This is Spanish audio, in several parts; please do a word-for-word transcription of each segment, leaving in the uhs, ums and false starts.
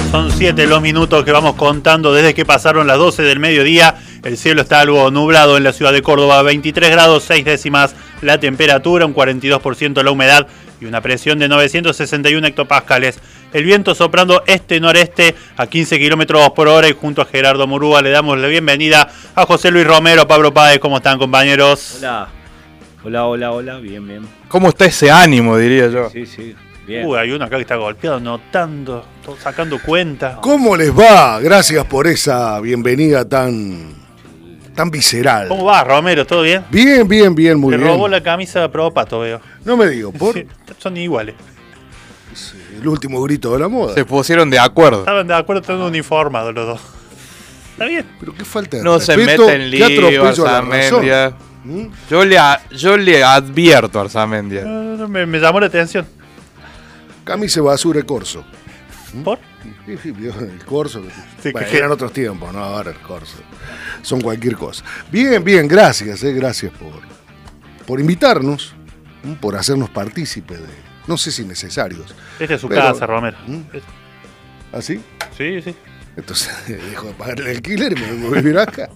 Son siete los minutos que vamos contando desde que pasaron las doce del mediodía. El cielo está algo nublado en la ciudad de Córdoba, veintitrés grados seis décimas la temperatura, un cuarenta y dos por ciento la humedad y una presión de novecientos sesenta y uno hectopascales. El viento soplando este-noreste a quince kilómetros por hora, y junto a Gerardo Murúa le damos la bienvenida a José Luis Romero, a Pablo Páez. ¿Cómo están, compañeros? Hola, hola, hola, hola, bien, bien. ¿Cómo está ese ánimo, diría yo? Sí, sí, bien. Uy, hay uno acá que está golpeado, notando, sacando cuenta. ¿Cómo les va? Gracias por esa bienvenida tan, tan visceral. ¿Cómo va, Romero? ¿Todo bien? Bien, bien, bien, muy Le bien. robó la camisa de Propato, veo. No me digo, por Sí, son iguales. el último grito de la moda. Se pusieron de acuerdo. Estaban de acuerdo, están uniformados los dos. Está bien. Pero qué falta de No se respeto, mete en qué lío, atropello a la Arzamendia. razón. ¿Mm? Yo le, a- yo le advierto a Arzamendia. No, no, me, me llamó la atención. Camisa basura corso. ¿Por? Sí, sí, vio, el corso. Sí, Bueno, que- eran otros tiempos, no ahora el corso. Son cualquier cosa. Bien, bien, gracias, eh, gracias por, por invitarnos, ¿m? por hacernos partícipes de, no sé si necesarios. Esta es su Pero- casa, Romero. ¿Mm? ¿Así? Sí, sí. Entonces dejo de pagar el alquiler y me vengo a vivir acá.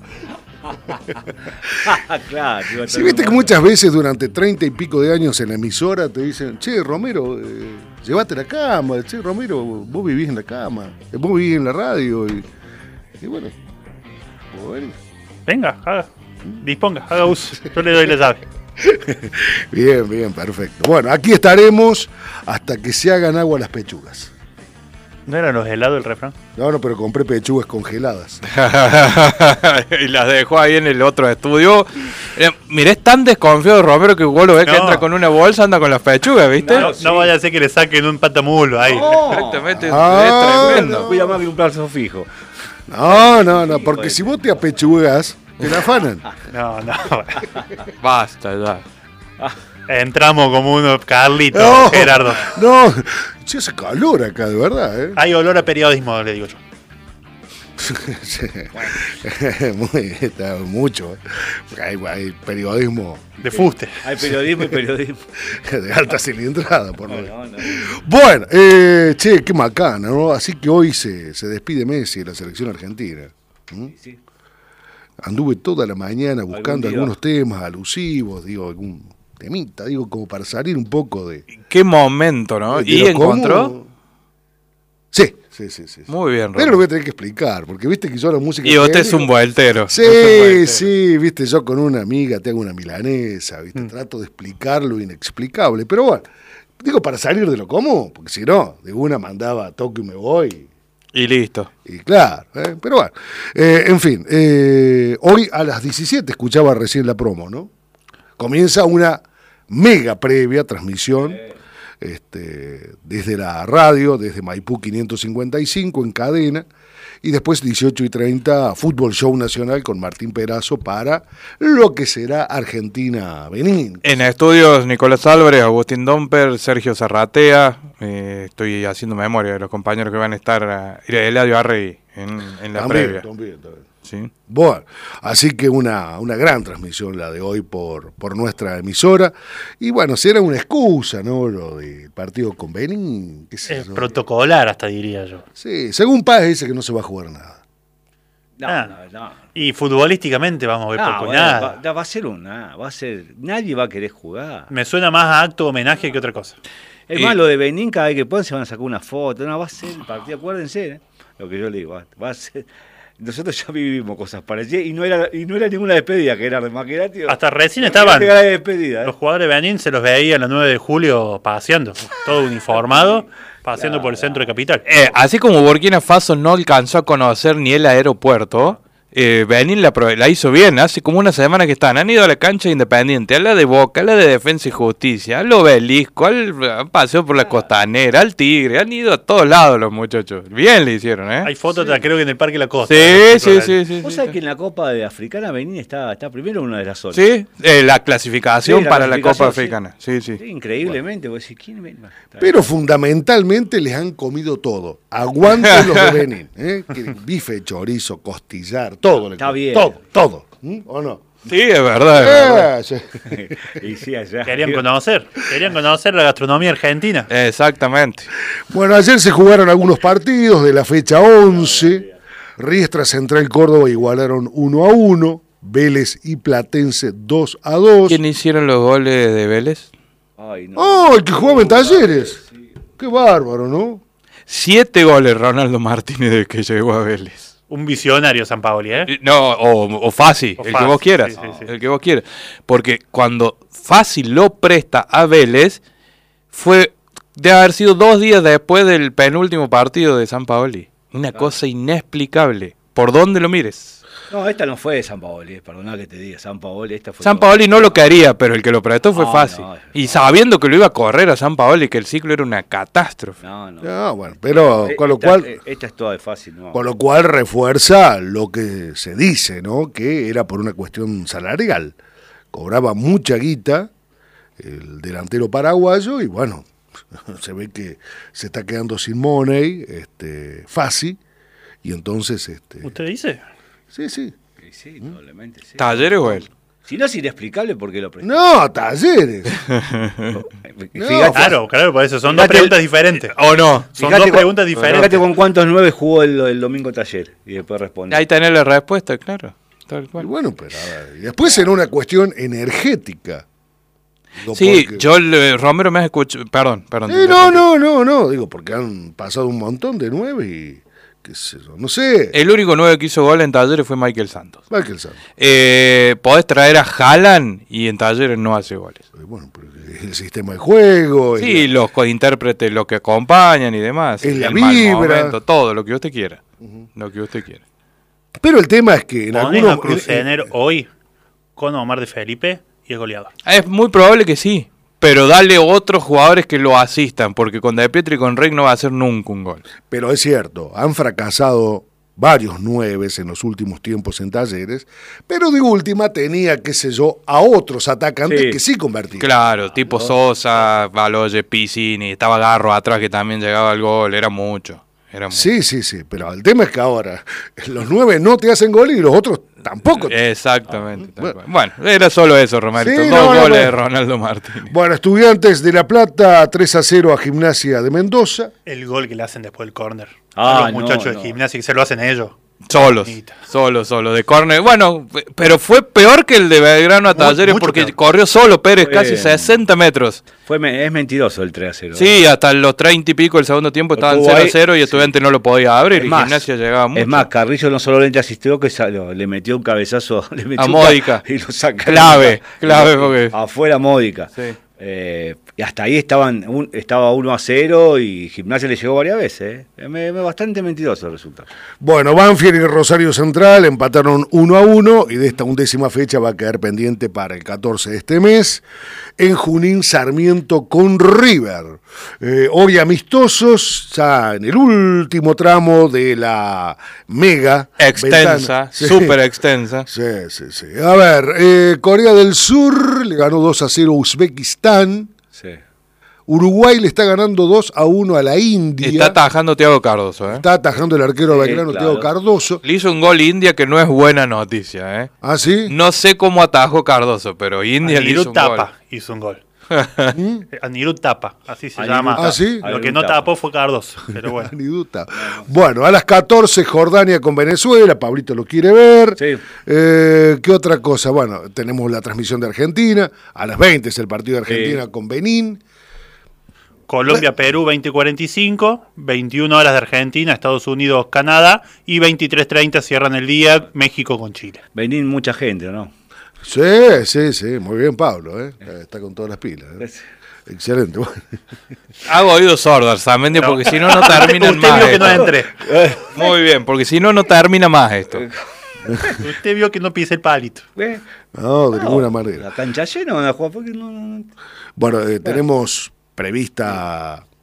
Claro, iba a Si estar viste que mal. muchas veces durante treinta y pico de años en la emisora te dicen, che, Romero, eh, llévate la cama, che, Romero, vos vivís en la cama, eh, vos vivís en la radio, y, y bueno, vos venís. Venga, haga. Disponga, haga uso. Yo le doy la llave. Bien, bien, perfecto. Bueno, aquí estaremos hasta que se hagan agua las pechugas. ¿No eran los helados el refrán? No, no, pero compré pechugas congeladas. Y las dejó ahí en el otro estudio. Eh, mirá, es tan desconfiado de Romero que vos lo ves que No. entra con una bolsa, anda con las pechugas, ¿viste? No, sí. no vaya a ser que le saquen un patamulo ahí. No. Exactamente, Ah, es tremendo. no. Cuida más que un plazo fijo. No, no, no, porque si vos te apechugas, te la afanan. No, no. Basta ya. Entramos como unos Carlitos, No, Gerardo. no, che, hace calor acá, de verdad, ¿eh? Hay olor a periodismo, le digo yo. Sí. Muy, está mucho. ¿eh? Porque hay, hay periodismo De fuste. Hay periodismo y periodismo. de alta cilindrada, por No, no. no, no. Bueno, eh, che, qué macana, ¿no? Así que hoy se, se despide Messi de la selección argentina. ¿Mm? Sí. Anduve toda la mañana buscando día. algunos temas alusivos, digo, algún temita, digo, como para salir un poco de. Qué momento, ¿no? de ¿Y lo cómo- encontró? Sí, sí, sí, sí. sí. Muy bien, Pero lo Romero. voy a tener que explicar, porque viste que yo la música. Y que usted es digo- un vueltero. Sí, Es un vueltero. sí, viste, yo con una amiga te hago una milanesa, viste, Mm. trato de explicar lo inexplicable, pero bueno, digo para salir de lo común, porque si no, de una mandaba toque y me voy, Y listo. y claro, ¿eh? Pero bueno, eh, en fin, eh, hoy a las diecisiete escuchaba recién la promo, ¿no? Comienza una mega previa transmisión. Este, desde la radio, desde Maipú quinientos cincuenta y cinco en cadena, y después dieciocho y treinta Fútbol Show Nacional con Martín Perazo para lo que será Argentina-Benín. En estudios, Nicolás Álvarez, Agustín Domper, Sergio Zarratea. Eh, estoy haciendo memoria de los compañeros que van a estar. eh, Eladio Arrey en, en la También, previa. también, también. ¿Sí? Bueno, así que una, una gran transmisión la de hoy por, por nuestra emisora, y bueno, será una excusa, ¿no? Lo del partido con Benín, qué sé Es yo. protocolar hasta, diría yo. Sí, según Paz dice que no se va a jugar nada. No, Ah. no, no. Y futbolísticamente vamos a ver No, poco bueno, nada. va, va a ser una, va a ser, nadie va a querer jugar. Me suena más a acto homenaje que otra cosa. Es Y- más, lo de Benín, cada vez que puedan se van a sacar una foto, no, va a ser el partido, acuérdense, ¿eh? Lo que yo le digo, va, va a ser, nosotros ya vivimos cosas parecidas, y no era, y no era ninguna despedida que era de Maquerati. Hasta recién estaban de despedida, ¿eh? los jugadores de Benín, se los veía el nueve de julio paseando, todo uniformado, paseando por el centro de Capital. Eh, así como Burkina Faso no alcanzó a conocer ni el aeropuerto, eh, Benín la, pro- la hizo bien. Hace como una semana que están. Han ido a la cancha Independiente, a la de Boca, a la de Defensa y Justicia, al Obelisco, al, al paseo por la Costanera, al Tigre. Han ido a todos lados los muchachos. Bien le hicieron, ¿eh? Hay fotos, creo que en el Parque La Costa. Sí, sí, sí, sí. ¿Vos sí, sabés sí. que en la Copa de Africana Benín está, está primero en una de las zonas? Sí, eh, la clasificación Sí, la para la Copa clasificación, sí. Africana. Sí, sí. Sí, increíblemente, vos decís, ¿quién ven? Pero fundamentalmente les han comido todo. Aguanten los de Benín. ¿eh? Que bife, chorizo, costillar, todo. le Está comen. bien. Todo, todo. ¿Mm? ¿O no? Sí, es verdad. Es verdad. Eh, sí. Y sí, allá. Querían conocer, querían conocer la gastronomía argentina. Exactamente. Bueno, ayer se jugaron algunos partidos de la fecha once. Riestra Central Córdoba igualaron uno a uno. Vélez y Platense dos a dos. ¿Quién hicieron los goles de Vélez? Ay, no. ¡Oh, el que jugaba en Talleres! ¡Qué bárbaro!, ¿no? Siete goles Ronaldo Martínez desde que llegó a Vélez. Un visionario Sampaoli, ¿eh? No, o, o Fácil, O el Fácil, que vos quieras. sí, sí, sí. El que vos quieras. Porque cuando Fácil lo presta a Vélez, fue de haber sido dos días después del penúltimo partido de Sampaoli. Una cosa inexplicable. ¿Por dónde lo mires? No, esta no fue de Sampaoli, eh, perdona que te diga. Sampaoli, esta fue. Sampaoli no lo quería, pero el que lo prestó fue No, Fácil. no, y no. sabiendo que lo iba a correr a Sampaoli, que el ciclo era una catástrofe. No, no. No, bueno, pero Eh, con lo esta, cual... eh, Esta es toda de fácil, ¿no? Con lo cual refuerza lo que se dice, ¿no? Que era por una cuestión salarial. Cobraba mucha guita el delantero paraguayo y bueno, se ve que se está quedando sin money, este, fácil, y entonces, este, ¿Usted dice? sí, sí. Sí, sí, probablemente sí. ¿Talleres o él? Si no es inexplicable, ¿por qué lo prestó? No, Talleres. No. Fíjate, Claro, claro, por eso son dos Fíjate preguntas el- diferentes. ¿O no? Son fíjate dos con- preguntas diferentes. Fíjate con cuántos nueve jugó el, el domingo Taller y después responde. Ahí tenés la respuesta, claro. Tal Y cual. bueno, pero a ver, y después en una cuestión energética. Digo, Sí, porque- yo, le- Romero me has escuchado. Perdón, perdón. Sí, te no, interrumpí. no, no, no, digo, porque han pasado un montón de nueve y qué sé yo, no sé. El único nueve que hizo gol en Talleres fue Michael Santos. Michael Santos. Eh, podés traer a Haaland y en Talleres no hace goles. Eh, Bueno, pero es el sistema de juego. es Sí, la- los intérpretes, los que acompañan y demás. Es la el mal vibra. momento, todo, lo que usted quiera. Lo que usted quiera. Pero el tema es que en Pones a algunos... eh, Cruzener hoy con Omar de Felipe y es goleador. Es muy probable que sí, pero dale otros jugadores que lo asistan, porque con De Pietri y con Rey no va a hacer nunca un gol. Pero es cierto, han fracasado varios nueves en los últimos tiempos en Talleres, pero de última tenía, qué sé yo, a otros atacantes Sí. que sí convertían. Claro, tipo Sosa, Baloye, Piscini, estaba Garro atrás que también llegaba al gol, era mucho. Era mucho. Sí, sí, sí, pero el tema es que ahora los nueve no te hacen gol y los otros tampoco. te- Exactamente. tal bueno. cual. Bueno, era solo eso, Romerito. Sí, Dos no, no, goles no. de Ronaldo Martínez. Bueno, Estudiantes de La Plata tres a cero a Gimnasia de Mendoza. El gol que le hacen después del córner. Ah, a los no, muchachos no. de gimnasia que se lo hacen ellos. Solos, Bonita. solo, solo, de córner. Bueno, pe- pero fue peor que el de Belgrano a Mu- Talleres mucho porque peor. corrió solo Pérez, Fue- casi sesenta metros. Fue, me- es mentiroso el tres a cero. Sí, hasta los treinta y pico del segundo tiempo estaban Estuvo cero a ahí, cero y Estudiante no lo podía abrir Es y más, Gimnasia llegaba mucho. Es más, Carrillo no solo le asistió, que salió, le metió un cabezazo le metió A un Módica. ca- y lo saca. Clave, clave, porque- Afuera Módica. Sí. Eh, y hasta ahí estaban un- estaba uno a cero y Gimnasia le llegó varias veces. Eh. Me, me- bastante mentiroso el resultado. Bueno, Banfield y Rosario Central empataron uno a uno y de esta undécima fecha va a quedar pendiente para el catorce de este mes. En Junín, Sarmiento con River. Eh, hoy amistosos, ya en el último tramo de la mega. Extensa, ventana. Sí. súper extensa. Sí, sí, sí. A ver, eh, Corea del Sur le ganó dos a cero a Uzbekistán. Sí. Uruguay le está ganando dos a uno a la India. Está atajando Thiago Cardoso, ¿eh? Está atajando el arquero Sí, Belgrano, claro. Thiago Cardoso. Le hizo un gol India que no es buena noticia, ¿eh? ¿Ah, sí? No sé cómo atajó Cardoso, pero India le hizo Anirud un Tapa gol. hizo un gol. Anirud Tapa, así se Anirud llama. Tapa. ¿Ah, sí? Lo Anirud que no Tapa. tapó fue Cardoso, pero bueno. Ni duda. Bueno, a las catorce Jordania con Venezuela, Pablito lo quiere ver. Sí. Eh, ¿Qué otra cosa? Bueno, tenemos la transmisión de Argentina, a las veinte es el partido de Argentina Sí. con Benín. Colombia-Perú veinte cuarenta y cinco, veintiuna horas de Argentina, Estados Unidos-Canadá y veintitrés treinta cierran el día México con Chile. Venís mucha gente, ¿o no? Sí, sí, sí, muy bien Pablo, ¿eh? Está con todas las pilas. ¿eh? Excelente. Bueno. Hago oídos sordos, Samendia, porque si no, no terminan Usted más. vio que no esto. entre. Muy bien, porque si no, no termina más esto. Usted vio que no pise el palito. ¿Ves? No, de ninguna manera. La cancha llena van a jugar porque no, no- no- Bueno, eh, tenemos prevista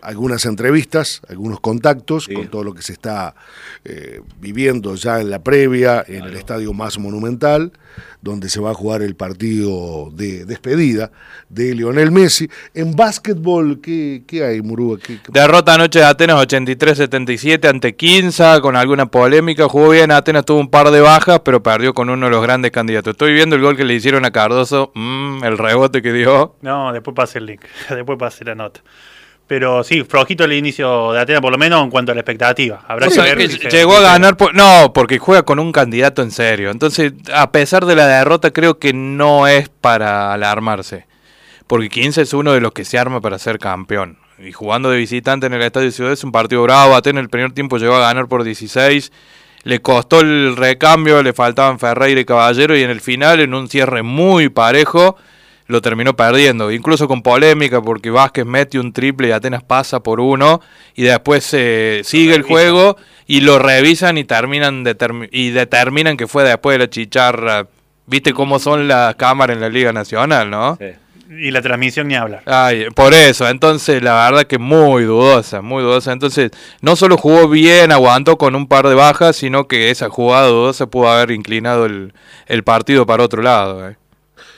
algunas entrevistas, algunos contactos Sí. con todo lo que se está eh, viviendo ya en la previa, en el estadio más monumental, donde se va a jugar el partido de despedida de Lionel Messi. En básquetbol, ¿qué, qué hay, Murúa? ¿Qué, qué... Derrota anoche de Atenas ochenta y tres setenta y siete ante Quinza, con alguna polémica. Jugó bien, Atenas tuvo un par de bajas, pero perdió con uno de los grandes candidatos. Estoy viendo el gol que le hicieron a Cardoso, mm, el rebote que dio. No, después pase el link, después pase la nota. Pero sí, flojito el inicio de Atenas, por lo menos en cuanto a la expectativa. Habrá O que sea, ver que si se- llegó si a se- ganar, por- no, porque juega con un candidato en serio. Entonces, a pesar de la derrota, creo que no es para alarmarse. Porque Quince es uno de los que se arma para ser campeón. Y jugando de visitante en el Estadio Ciudad es un partido bravo. Atenas el primer tiempo llegó a ganar por dieciséis. Le costó el recambio, le faltaban Ferreira y Caballero. Y en el final, en un cierre muy parejo, lo terminó perdiendo, incluso con polémica, porque Vázquez mete un triple y Atenas pasa por uno, y después eh, sigue el juego y lo revisan y terminan determi- y determinan que fue después de la chicharra. ¿Viste cómo son las cámaras en la Liga Nacional, no? Sí. Y la transmisión ni hablar. Ay, por eso, entonces la verdad que muy dudosa, muy dudosa. Entonces, no solo jugó bien, aguantó con un par de bajas, sino que esa jugada dudosa pudo haber inclinado el, el partido para otro lado. Eh.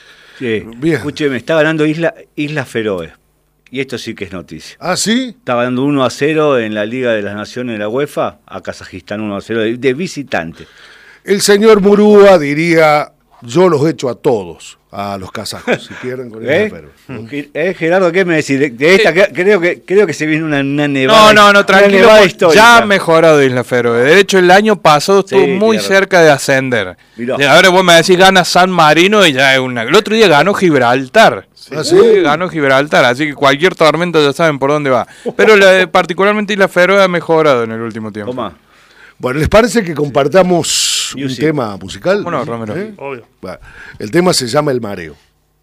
Sí. Bien. Escúcheme, está ganando Isla, Isla Feroe. Y esto sí que es noticia. ¿Ah, sí? Está ganando uno a cero en la Liga de las Naciones de la UEFA, a Kazajistán uno a cero de, de visitante. El señor Murúa diría, yo los echo a todos, a los kazajos, si quieren con ¿Eh? esa pero. ¿Eh, Gerardo, ¿qué me decís? De, de esta, que- creo, que, creo que se viene una, una nevada. No, no, no, una tranquilo, nevada pues, histórica. ya ha mejorado Isla Feroe. De hecho, el año pasado estuvo Sí, muy tiene cerca de ascender. Mirá. Y ahora vos me decís gana San Marino y ya es una... El otro día ganó Gibraltar. ¿Ah, sí? Uy, ganó Gibraltar, así que cualquier tormenta ya saben por dónde va. Pero la- particularmente Isla Feroe ha mejorado en el último tiempo. Toma. Bueno, ¿les parece que compartamos un Music. tema musical? ¿Cómo no, Romero? ¿Eh? Obvio. Bueno, el tema se llama El Mareo.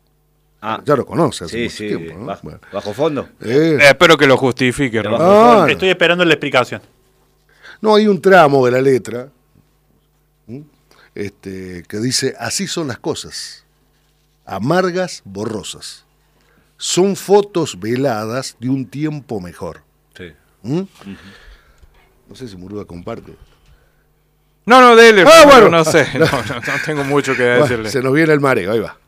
Ah, Ya lo conoce hace sí, mucho sí. tiempo, ¿no? Bajo, Bueno. bajo fondo. Eh, Eh, espero que lo justifique, Te Romero. bajo. ah, Estoy esperando la explicación. no, hay un tramo de la letra ¿m? este, que dice, así son las cosas, amargas, borrosas. Son fotos veladas de un tiempo mejor. Sí. ¿M? No sé si Murúa comparte. No, no, dele, Ah, Romero, bueno. no sé, no, no, no tengo mucho que Bueno, decirle. se nos viene el mareo, ahí va.